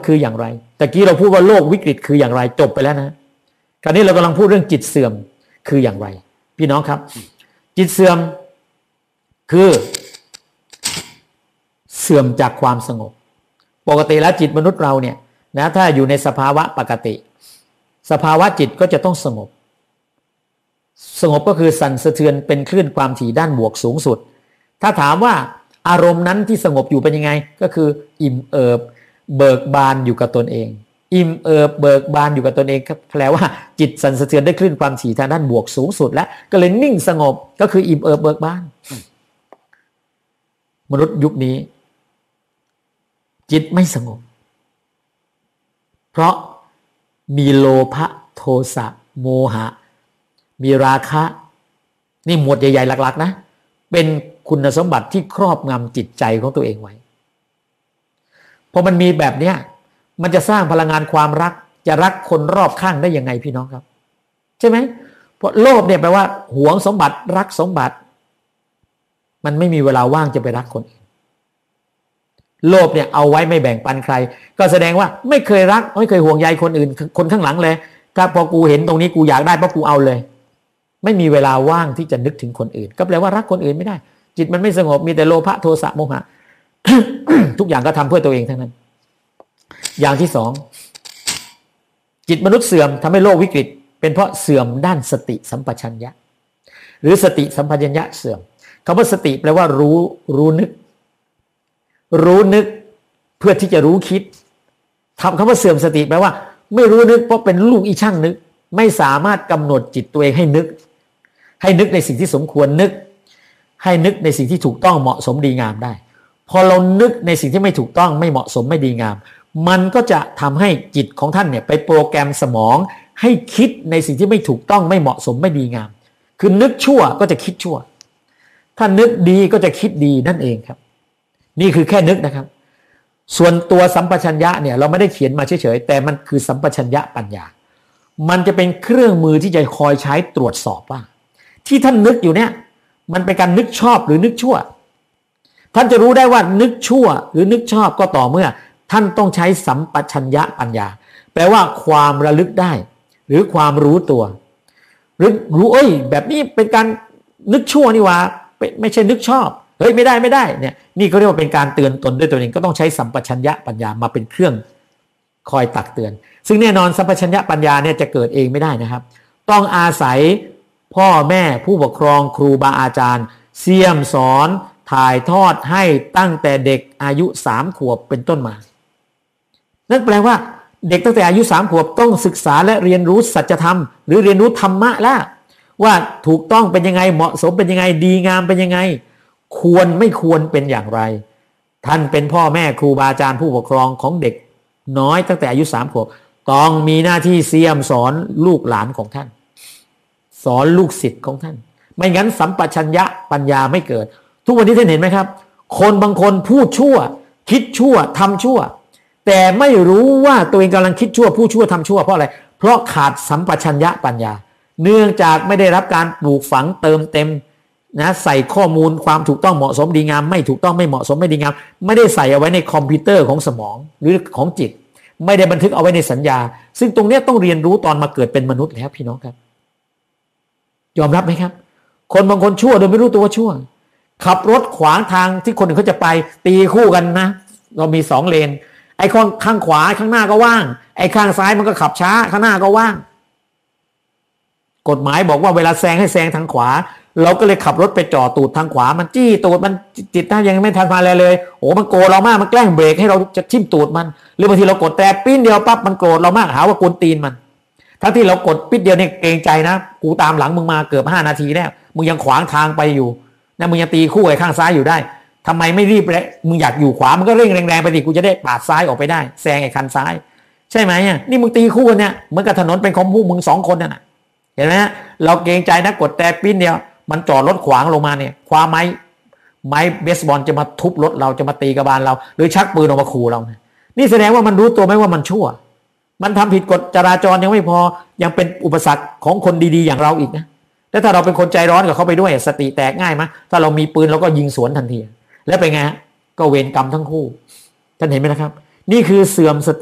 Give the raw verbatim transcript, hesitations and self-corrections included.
คืออย่างไรแต่กี้เราพูดว่าโลกวิกฤตคืออย่างไรจบไปแล้วนะคราวนี้เรากำลังพูดเรื่องจิตเสื่อมคืออย่างไรพี่น้องครับจิตเสื่อมคือเสื่อมจากความสงบปกติแล้วจิตมนุษย์เราเนี่ยนะถ้าอยู่ในสภาวะปกติสภาวะจิตก็จะต้องสงบสงบก็คือสั่นสะเทือนเป็นคลื่นความถี่ด้านบวกสูงสุดถ้าถามว่าอารมณ์นั้นที่สงบอยู่เป็นยังไงก็คืออิ่มเอิบเบิกบานอยู่กับตนเองอิ่มเอิบเบิกบานอยู่กับตนเองแปลว่าจิตสั่นสะเทือนได้คลื่นความถี่ทางด้านบวกสูงสุดแล้วก็เลยนิ่งสงบก็คืออิ่มเอิบเบิกบานมนุษย์ยุคนี้จิตไม่สงบเพราะมีโลภะโทสะโมหะมีราคะนี่หมวดใหญ่ๆหลักๆนะเป็นคุณสมบัติที่ครอบงำจิตใจของตัวเองไว้พอมันมีแบบเนี้ยมันจะสร้างพลังงานความรักจะรักคนรอบข้างได้ยังไงพี่น้องครับใช่ไหมเพราะโลภเนี่ยแปลว่าหวงสมบัติรักสมบัติมันไม่มีเวลาว่างจะไปรักคนอื่นโลภเนี่ยเอาไว้ไม่แบ่งปันใครก็แสดงว่าไม่เคยรักไม่เคยห่วงใยคนอื่นคนข้างหลังเลยถ้าพอกูเห็นตรงนี้กูอยากได้เพราะกูเอาเลยไม่มีเวลาว่างที่จะนึกถึงคนอื่นก็แปลว่ารักคนอื่นไม่ได้จิตมันไม่สงบมีแต่โลภะโทสะโมหะ ทุกอย่างก็ทำเพื่อตัวเองทั้งนั้นอย่างที่สองจิตมนุษย์เสื่อมทำให้โลกวิกฤตเป็นเพราะเสื่อมด้านสติสัมปชัญญะหรือสติสัมปชัญญะเสื่อมคำว่าสติแปลว่ารู้รู้นึกรู้นึกเพื่อที่จะรู้คิดทำคำว่าเสื่อมสติแปลว่าไม่รู้นึกเพราะเป็นลูกอีช่างนึกไม่สามารถกำหนดจิตตัวเองให้นึกให้นึกในสิ่งที่สมควรนึกให้นึกในสิ่งที่ถูกต้องเหมาะสมดีงามได้พอเรานึกในสิ่งที่ไม่ถูกต้องไม่เหมาะสมไม่ดีงามมันก็จะทำให้จิตของท่านเนี่ยไปโปรแกรมสมองให้คิดในสิ่งที่ไม่ถูกต้องไม่เหมาะสมไม่ดีงามคือนึกชั่วก็จะคิดชั่วถ้านึกดีก็จะคิดดีนั่นเองครับนี่คือแค่นึกนะครับส่วนตัวสัมปชัญญะเนี่ยเราไม่ได้เขียนมาเฉยๆแต่มันคือสัมปชัญญะปัญญามันจะเป็นเครื่องมือที่จะคอยใช้ตรวจสอบว่าที่ท่านนึกอยู่เนี่ยมันเป็นการนึกชอบหรือนึกชั่วท่านจะรู้ได้ว่านึกชั่วหรือนึกชอบก็ต่อเมื่อท่านต้องใช้สัมปชัญญะปัญญาแปลว่าความระลึกได้หรือความรู้ตัวหรือรู้เอ้ยแบบนี้เป็นการนึกชั่วนี่หว่าไม่ใช่นึกชอบเฮ้ยไม่ได้ไม่ได้เนี่ยนี่เขาเรียกว่าเป็นการเตือนตนด้วยตัวเองก็ต้องใช้สัมปชัญญะปัญญามาเป็นเครื่องคอยตักเตือนซึ่งแน่นอนสัมปชัญญะปัญญาเนี่ยจะเกิดเองไม่ได้นะครับต้องอาศัยพ่อแม่ผู้ปกครองครูบาอาจารย์เสี่ยมสอนถ่ายทอดให้ตั้งแต่เด็กอายุสามขวบเป็นต้นมานั่นแปลว่าเด็กตั้งแต่อายุสามขวบต้องศึกษาและเรียนรู้สัจธรรมหรือเรียนรู้ธรรมะแล้วว่าถูกต้องเป็นยังไงเหมาะสมเป็นยังไงดีงามเป็นยังไงควรไม่ควรเป็นอย่างไรท่านเป็นพ่อแม่ครูบาอาจารย์ผู้ปกครองของเด็กน้อยตั้งแต่อายุสามขวบต้องมีหน้าที่เสี่ยมสอนลูกหลานของท่านสอนลูกศิษย์ของท่านไม่งั้นสัมปชัญญะปัญญาไม่เกิดทุกวันนี้ท่านเห็นไหมครับคนบางคนพูดชั่วคิดชั่วทำชั่วแต่ไม่รู้ว่าตัวเองกำลังคิดชั่วพูดชั่วทำชั่วเพราะอะไรเพราะขาดสัมปชัญญะปัญญาเนื่องจากไม่ได้รับการปลูกฝังเติมเต็มนะใส่ข้อมูลความถูกต้องเหมาะสมดีงามไม่ถูกต้องไม่เหมาะสมไม่ดีงามไม่ได้ใส่เอาไว้ในคอมพิวเตอร์ของสมองหรือของจิตไม่ได้บันทึกเอาไว้ในสัญญาซึ่งตรงนี้ต้องเรียนรู้ตอนมาเกิดเป็นมนุษย์แล้วพี่น้องครับยอมรับไหมครับคนบางคนชั่วโดยไม่รู้ตัวว่าชั่วขับรถขวางทางที่คนอื่นเขาจะไปตีคู่กันนะเรามีสองเลนไอ้ข้างข้างขวาข้างหน้าก็ว่างไอ้ข้างซ้ายมันก็ขับช้าข้างหน้าก็ว่างกฎหมายบอกว่าเวลาแซงให้แซงทางขวาเราก็เลยขับรถไปจ่อตูดทางขวามันจี้ตูดมันจิตน่ายังไม่ทันมาเลยเลยโอ้มันโกรธเรามากมันแกล้งเบรกให้เราจะทิ่มตูดมันหรือบางทีเรากดแต่ปิ้นเดียวปั๊บมันโกรธเรามากหาว่ากูตีนมันทั้งที่เรากดปิ้นเดียวเนี่ยเกรงใจนะกูตามหลังมึงมาเกือบห้านาทีแล้วมึงยังขวางทางไปอยู่นะมึงยังตีคู่ไอ้ข้างซ้ายอยู่ได้ทำไมไม่รีบเลยมึงอยากอยู่ขวามึงก็เร่งแรงๆไปดิกูจะได้ปาดซ้ายออกไปได้แซงไอ้คันซ้ายใช่ไหมเนี่ยนี่มึงตีคู่กันเนี่ยเหมือนกับถนนเป็นของพวกมึงสองคนน่ะเห็นไหมฮะเราเกรงใจนะกดแต่ปิ้นเดียวมันจอดรถขวางลงมาเนี่ยคว้าไม้ไม้เบสบอลจะมาทุบรถเราจะมาตีกระบาลเราหรือชักปืนออกมาขู่เราเนี่ยนี่แสดงว่ามันรู้ตัวไหมว่ามันชั่วมันทำผิดกฎจราจรยังไม่พอยังเป็นอุปสรรคของคนดีๆอย่างเราอีกนะแล้วถ้าเราเป็นคนใจร้อนกับเขาไปด้วยสติแตกง่ายไหมถ้าเรามีปืนเราก็ยิงสวนทันทีแล้วเป็นไงก็เวรกรรมทั้งคู่ท่านเห็นไหมนะครับนี่คือเสื่อมสติ